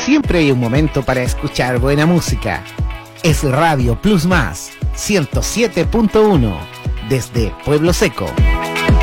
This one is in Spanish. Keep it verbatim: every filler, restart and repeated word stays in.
siempre hay un momento para escuchar buena música. Es Radio Plus Más, ciento siete punto uno, desde Pueblo Seco.